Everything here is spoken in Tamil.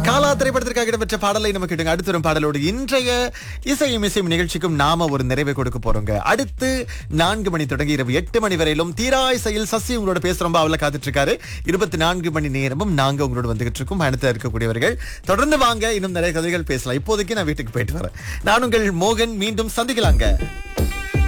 காலா திரைப்படத்திற்காக இடம்பெற்ற பாடலை நமக்கு இடுங்க. அடுத்து வரும் பாடலோடு இன்றைய இசையும் இசையும் நிகழ்ச்சிக்கும் நாம ஒரு நிறைவை கொடுக்க போறோங்க. அடுத்து 4 மணி தொடங்கி இரவு 8 மணி வரையிலும் தீரா இசையில் சசி உங்களோட பேச ரொம்ப அவளை காத்துட்டு இருக்காரு. 24 மணி நேரமும் நாங்க உங்களோட வந்துகிட்டு இருக்கோம். அடுத்து இருக்கக்கூடியவர்கள் தொடர்ந்து வாங்க, இன்னும் நிறைய கதைகள் பேசலாம். இப்போதைக்கு நான் வீட்டுக்கு போயிட்டு வரேன். நான் உங்கள் மோகன், மீண்டும் சந்திக்கலாங்க.